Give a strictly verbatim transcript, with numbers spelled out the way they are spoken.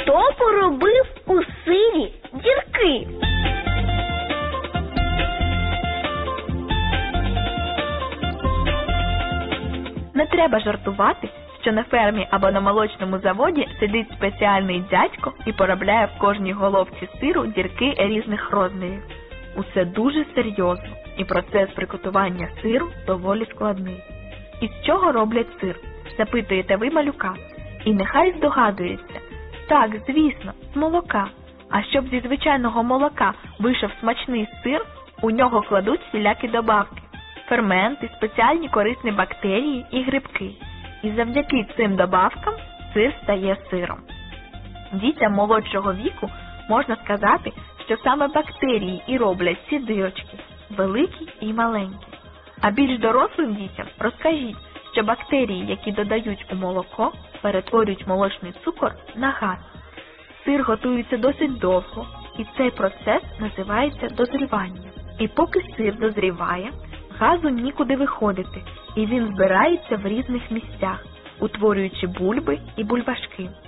Хто поробив у сирі дірки? Не треба жартувати, що на фермі або на молочному заводі сидить спеціальний дядько і поробляє в кожній головці сиру дірки різних розмірів. Усе дуже серйозно, і процес приготування сиру доволі складний. Із чого роблять сир? Запитуєте ви малюка. І нехай здогадується. Так, звісно, з молока. А щоб зі звичайного молока вийшов смачний сир, у нього кладуть всілякі добавки. Ферменти, спеціальні корисні бактерії і грибки. І завдяки цим добавкам сир стає сиром. Дітям молодшого віку можна сказати, що саме бактерії і роблять ці дирочки, великі і маленькі. А більш дорослим дітям розкажіть, що бактерії, які додають у молоко, перетворюють молочний цукор на газ. Сир готується досить довго, і цей процес називається дозрівання. І поки сир дозріває, газу нікуди виходити, і він збирається в різних місцях, утворюючи бульби і бульбашки.